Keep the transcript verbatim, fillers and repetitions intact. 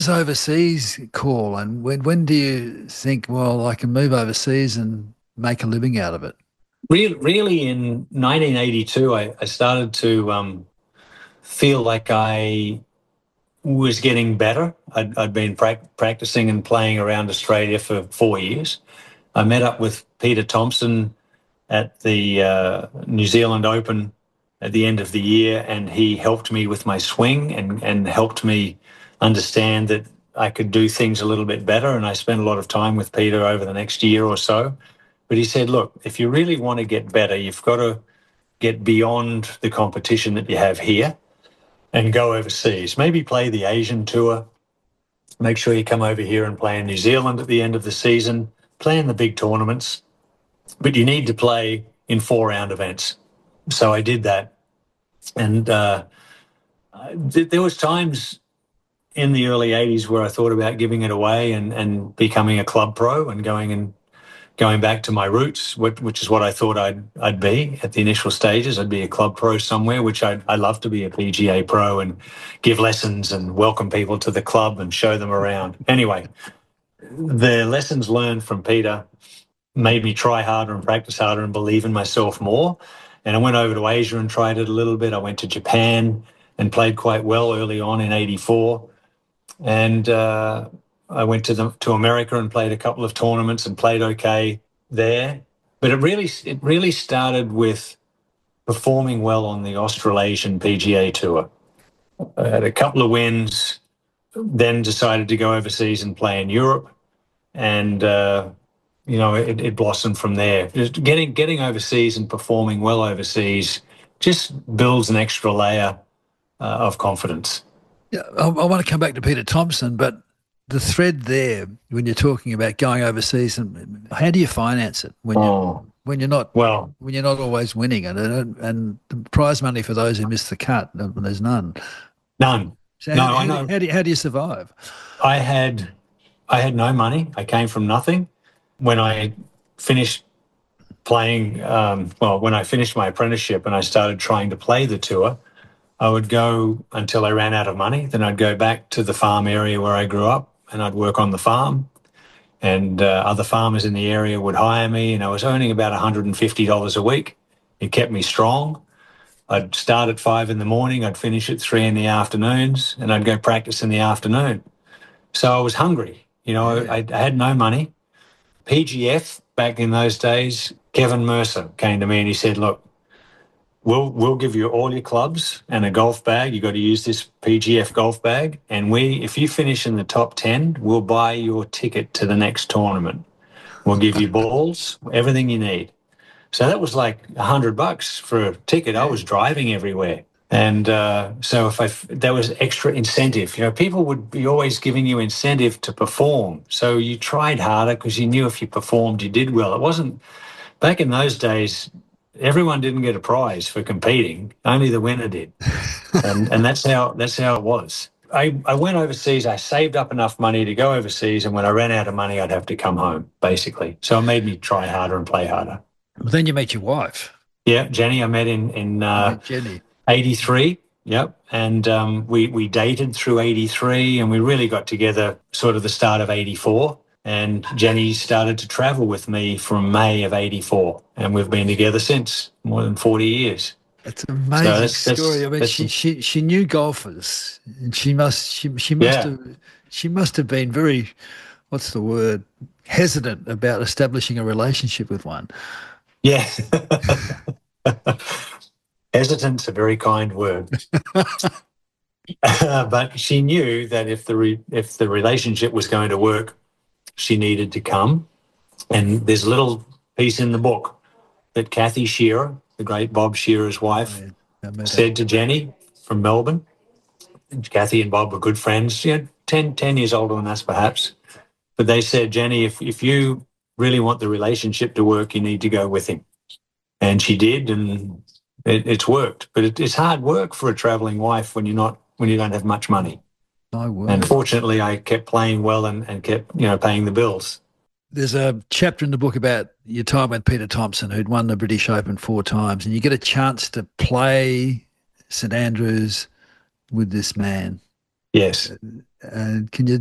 It's overseas call, and when when do you think, well, I can move overseas and make a living out of it? Really, really in nineteen eighty-two, I, I started to um, feel like I was getting better. I'd, I'd been prac practicing and playing around Australia for four years. I met up with Peter Thompson at the uh, New Zealand Open at the end of the year, and he helped me with my swing and, and helped me understand that I could do things a little bit better. And I spent a lot of time with Peter over the next year or so. But he said, look, if you really want to get better, you've got to get beyond the competition that you have here and go overseas. Maybe play the Asian tour. Make sure you come over here and play in New Zealand at the end of the season. Play in the big tournaments, but you need to play in four round events. So I did that. And uh, th- there was times in the early eighties where I thought about giving it away and, and becoming a club pro and going and going back to my roots, which, which is what I thought I'd I'd be at the initial stages. I'd be a club pro somewhere, which I I love to be a P G A pro and give lessons and welcome people to the club and show them around. Anyway, the lessons learned from Peter made me try harder and practice harder and believe in myself more. And I went over to Asia and tried it a little bit. I went to Japan and played quite well early on in eighty-four. And uh, I went to the, to America and played a couple of tournaments and played okay there. But it really it really started with performing well on the Australasian P G A Tour. I had a couple of wins, then decided to go overseas and play in Europe. And uh, you know, it, it blossomed from there. Just getting getting overseas and performing well overseas just builds an extra layer uh, of confidence. Yeah, I, I want to come back to Peter Thompson, but the thread there when you're talking about going overseas, and how do you finance it when you Oh, when you're not well, when you're not always winning, and and, and the prize money for those who miss the cut, there's none. none. So No, how, I how, do, know. how do you, how do you survive? I had I had no money. I came from nothing. When I finished playing, um, well, when I finished my apprenticeship and I started trying to play the tour, I would go until I ran out of money. Then I'd go back to the farm area where I grew up and I'd work on the farm. And uh, other farmers in the area would hire me, and I was earning about one hundred fifty dollars a week. It kept me strong. I'd start at five in the morning, I'd finish at three in the afternoons, and I'd go practice in the afternoon. So I was hungry. You know, Yeah. I, I had no money. P G F back in those days, Kevin Mercer came to me and he said, look, we'll we'll give you all your clubs and a golf bag. You got to use this P G F golf bag. And we, if you finish in the top ten, we'll buy your ticket to the next tournament. We'll give you balls, everything you need. So that was like a hundred bucks for a ticket. I Yeah. was driving everywhere. And uh, so if I, there was extra incentive, you know, people would be always giving you incentive to perform. So you tried harder because you knew if you performed, you did well. It wasn't, back in those days, everyone didn't get a prize for competing. Only the winner did. And, and that's how, that's how it was. I, I went overseas. I saved up enough money to go overseas. And when I ran out of money, I'd have to come home, basically. So it made me try harder and play harder. Well, then you meet your wife. Yeah, Jenny, I met in, in You uh, met Jenny. eighty-three. Yep. And um, we, we dated through eighty-three and we really got together sort of the start of eighty-four. And Jenny started to travel with me from May of eighty-four. And we've been together since, more than forty years. It's an So amazing that's, story. that's, I mean, that's, she she she knew golfers, and she must she she must yeah, have she must have been very, what's the word, hesitant about establishing a relationship with one. yeah. Hesitant's a very kind word. But she knew that if the re, if the relationship was going to work, she needed to come. And there's a little piece in the book that Kathy Shearer, the great Bob Shearer's Oh, wife, yeah, I met her. said to Jenny from Melbourne. Kathy and Bob were good friends, you know, ten, ten years older than us perhaps. But they said, Jenny, if, if you really want the relationship to work, you need to go with him. And she did, and it, it's worked. But it, it's hard work for a travelling wife when you're not when you don't have much money. My And word. fortunately, I kept playing well and, and kept you know paying the bills. There's a chapter in the book about your time with Peter Thompson, who'd won the British Open four times, and you get a chance to play St Andrews with this man. Yes. And can you